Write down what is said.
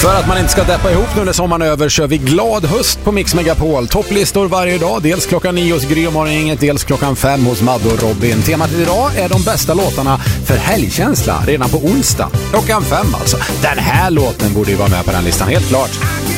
För att man inte ska deppa ihop nu när sommaren är över kör vi glad höst på Mix Megapol. Topplistor varje dag, dels klockan 9 hos Gry och Morgongänget, dels klockan 5 hos Madde och Robin. Temat idag är de bästa låtarna för helgkänsla redan på onsdag. Klockan 5 alltså. Den här låten borde ju vara med på den listan, helt klart.